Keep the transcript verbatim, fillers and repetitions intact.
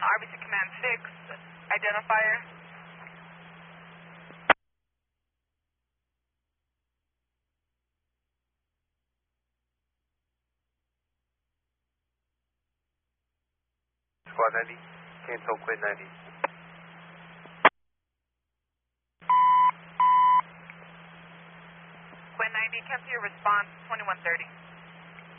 R B C Command six, identifier. Squad ninety, cancel Quinn ninety. Quinn ninety, cancel your response, twenty-one thirty.